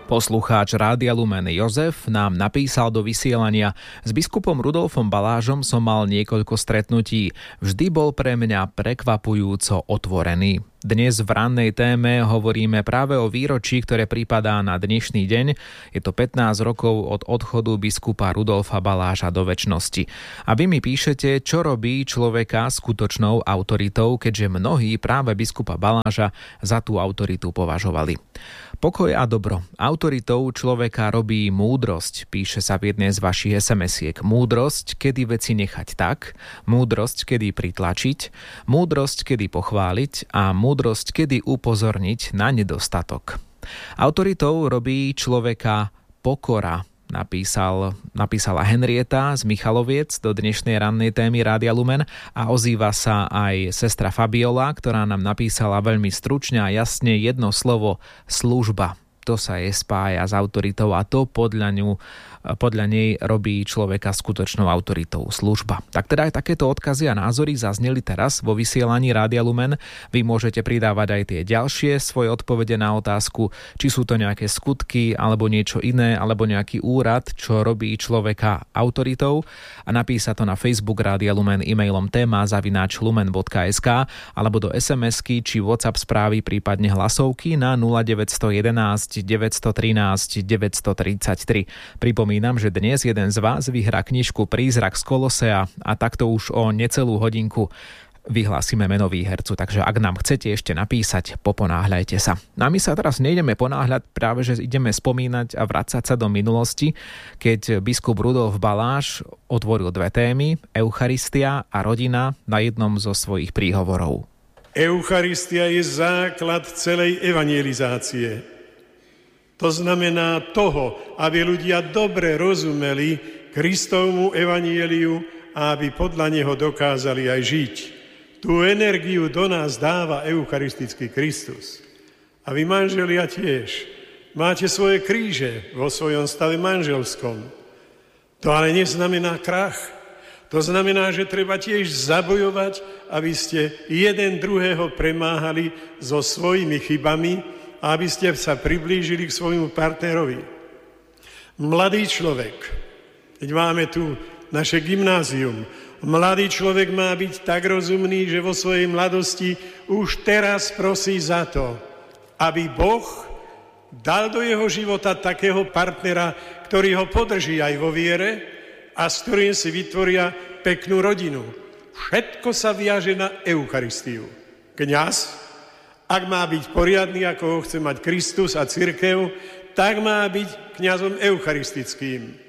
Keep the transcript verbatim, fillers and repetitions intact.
Poslucháč Rádia Lumen Jozef nám napísal do vysielania: S biskupom Rudolfom Balážom som mal niekoľko stretnutí. Vždy bol pre mňa prekvapujúco otvorený. Dnes v rannej téme hovoríme práve o výročí, ktoré pripadá na dnešný deň. Je to pätnásť rokov od odchodu biskupa Rudolfa Baláža do večnosti. A vy mi píšete, čo robí človeka skutočnou autoritou, keďže mnohí práve biskupa Baláža za tú autoritu považovali. Pokoj a dobro. Autoritou človeka robí múdrosť, píše sa v jednej z vašich es em esiek. Múdrosť, kedy veci nechať tak, múdrosť, kedy pritlačiť, múdrosť, kedy pochváliť a múdrosť, kedy upozorniť na nedostatok. Autoritou robí človeka pokora, napísal, napísala Henrieta z Michaloviec do dnešnej rannej témy Rádia Lumen a ozýva sa aj sestra Fabiola, ktorá nám napísala veľmi stručne a jasne jedno slovo: služba. To sa je spája s autoritou a to podľa ňu, podľa nej robí človeka skutočnou autoritou. Služba. Tak teda aj takéto odkazy a názory zazneli teraz vo vysielaní Rádia Lumen. Vy môžete pridávať aj tie ďalšie svoje odpovede na otázku, či sú to nejaké skutky alebo niečo iné, alebo nejaký úrad, čo robí človeka autoritou, a napísať to na Facebook Rádia Lumen e-mailom téma zavináč lumen bodka es ká alebo do es em esky či WhatsApp správy, prípadne hlasovky na nula deväť jeden jedna, deväť jedna tri, deväť tri tri. Pripomínam, že dnes jeden z vás vyhrá knižku Prízrak z Kolosea a takto už o necelú hodinku vyhlásime meno výhercu, takže ak nám chcete ešte napísať, poponáhľajte sa. No a my sa teraz nejdeme ponáhľať, práve že ideme spomínať a vracať sa do minulosti, keď biskup Rudolf Baláž otvoril dve témy: Eucharistia a rodina na jednom zo svojich príhovorov. Eucharistia je základ celej evangelizácie. To znamená toho, aby ľudia dobre rozumeli Kristovmu evanjeliu a aby podľa neho dokázali aj žiť. Tú energiu do nás dáva eucharistický Kristus. A vy, manželia, tiež máte svoje kríže vo svojom stave manželskom. To ale neznamená krach. To znamená, že treba tiež zabojovať, aby ste jeden druhého premáhali so svojimi chybami, a aby ste sa priblížili k svojmu partnerovi. Mladý človek, keď máme tu naše gymnázium, mladý človek má byť tak rozumný, že vo svojej mladosti už teraz prosí za to, aby Boh dal do jeho života takého partnera, ktorý ho podrží aj vo viere a s ktorým si vytvoria peknú rodinu. Všetko sa viaže na Eucharistiu. Kňaz, ak má byť poriadny, ako ho chce mať Kristus a cirkev, tak má byť kňazom eucharistickým.